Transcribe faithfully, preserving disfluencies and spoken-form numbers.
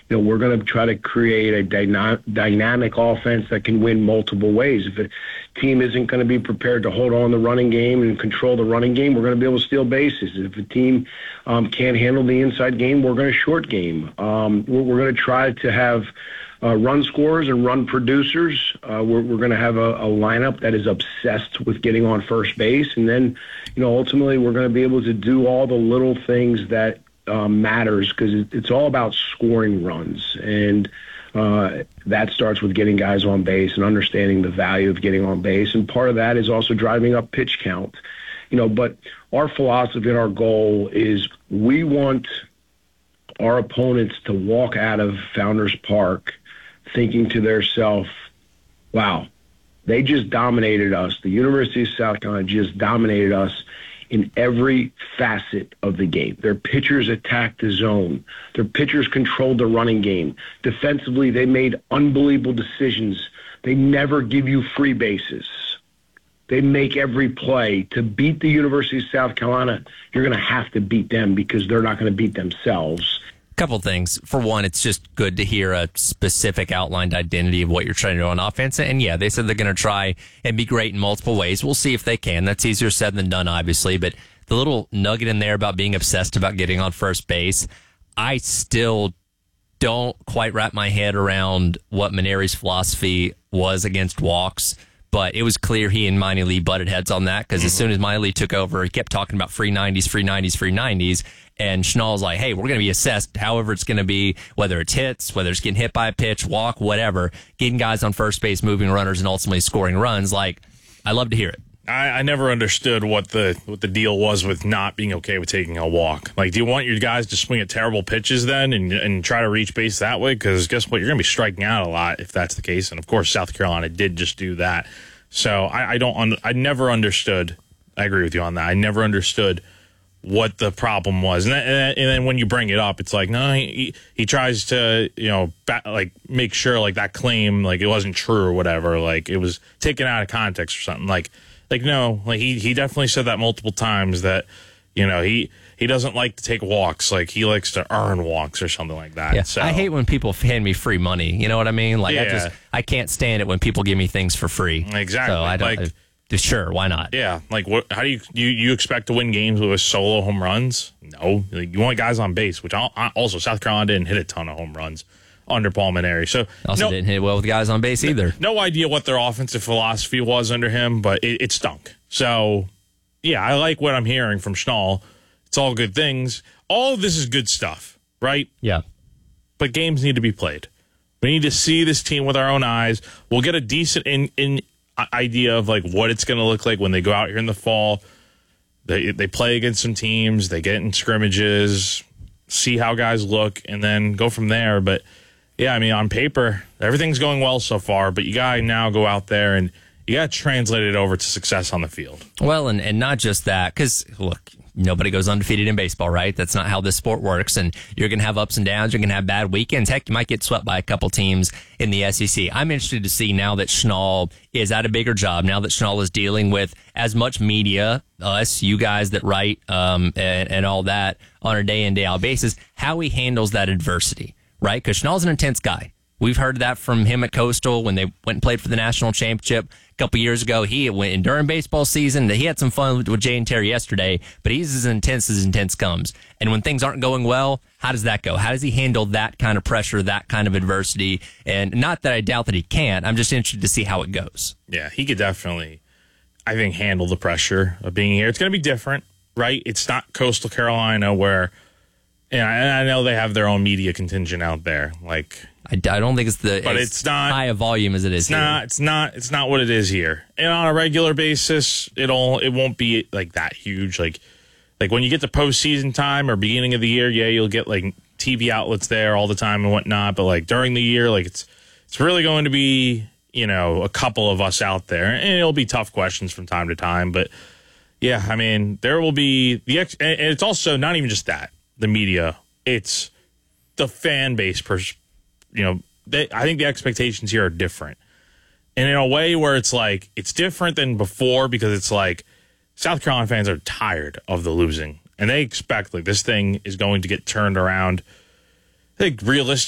you know, we're going to try to create a dyna- dynamic offense that can win multiple ways. If a team isn't going to be prepared to hold on the running game and control the running game, we're going to be able to steal bases. If a team um, can't handle the inside game, we're going to short game. Um, we're, we're going to try to have uh, run scorers and run producers. Uh, we're we're going to have a, a lineup that is obsessed with getting on first base. And then, you know, ultimately we're going to be able to do all the little things that Um, matters, because it, it's all about scoring runs, and uh, that starts with getting guys on base and understanding the value of getting on base, and part of that is also driving up pitch count. You know, but our philosophy and our goal is we want our opponents to walk out of Founders Park thinking to themselves, wow, they just dominated us. The University of South Carolina just dominated us in every facet of the game. Their pitchers attacked the zone. Their pitchers controlled the running game. Defensively, they made unbelievable decisions. They never give you free bases. They make every play. To beat the University of South Carolina, you're going to have to beat them because they're not going to beat themselves. Couple things. For one, it's just good to hear a specific outlined identity of what you're trying to do on offense. And yeah, they said they're going to try and be great in multiple ways. We'll see if they can. That's easier said than done, obviously. But the little nugget in there about being obsessed about getting on first base, I still don't quite wrap my head around what Mainieri's philosophy was against walks. But it was clear he and Miney Lee butted heads on that, because mm-hmm. as soon as Miney Lee took over, he kept talking about free nineties, free nineties, free nineties. And Schnall's like, hey, we're going to be assessed however it's going to be, whether it's hits, whether it's getting hit by a pitch, walk, whatever, getting guys on first base, moving runners, and ultimately scoring runs. Like, I love to hear it. I, I never understood what the what the deal was with not being okay with taking a walk. Like, do you want your guys to swing at terrible pitches then and and try to reach base that way? Because guess what? You're going to be striking out a lot if that's the case. And, of course, South Carolina did just do that. So I, I don't. Un- I never understood. I agree with you on that. I never understood what the problem was, and, that, and then when you bring it up, it's like, no, he he tries to, you know, ba- like make sure like that claim like it wasn't true or whatever, like it was taken out of context or something. Like like no, like he he definitely said that multiple times that, you know, he he doesn't like to take walks, like he likes to earn walks or something like that. Yeah, so. I hate when people hand me free money. You know what I mean? Like yeah. I just I can't stand it when people give me things for free. Exactly. So I don't. Like, I, Sure, why not? Yeah, like what? How do you you, you expect to win games with solo home runs? No, like, you want guys on base. Which I'll, I, also South Carolina didn't hit a ton of home runs under Paul Mainieri. So also no, didn't hit well with guys on base either. No idea what their offensive philosophy was under him, but it, it stunk. So yeah, I like what I'm hearing from Schnall. It's all good things. All of this is good stuff, right? Yeah. But games need to be played. We need to see this team with our own eyes. We'll get a decent in in. idea of like what it's going to look like when they go out here in the fall. They they play against some teams, they get in scrimmages, see how guys look, and then go from there. But yeah, I mean, on paper, everything's going well so far, but you got to now go out there and you got to translate it over to success on the field. Well, and, and not just that, because look, nobody goes undefeated in baseball, right? That's not how this sport works. And you're going to have ups and downs. You're going to have bad weekends. Heck, you might get swept by a couple teams in the S E C. I'm interested to see now that Schnall is at a bigger job, now that Schnall is dealing with as much media, us, you guys that write, um, and, and all that on a day in, day out basis, how he handles that adversity, right? Because Schnall's an intense guy. We've heard that from him at Coastal when they went and played for the national championship a couple years ago. He went in during baseball season. He had some fun with, with Jay and Terry yesterday, but he's as intense as intense comes. And when things aren't going well, how does that go? How does he handle that kind of pressure, that kind of adversity? And not that I doubt that he can't. I'm just interested to see how it goes. Yeah, he could definitely, I think, handle the pressure of being here. It's going to be different, right? It's not Coastal Carolina where, and I, and I know they have their own media contingent out there, like. I, I don't think it's the but it's it's not high a volume as it is it's here. not it's not it's not what it is here. And on a regular basis, it'll it won't be like that huge. Like like when you get to postseason time or beginning of the year, yeah, you'll get like T V outlets there all the time and whatnot. But like during the year, like it's it's really going to be, you know, a couple of us out there, and it'll be tough questions from time to time. But yeah, I mean, there will be the ex- and it's also not even just that the media, it's the fan base pers- You know, they, I think the expectations here are different. And in a way where it's like, it's different than before because it's like South Carolina fans are tired of the losing. And they expect like this thing is going to get turned around. I think realistically,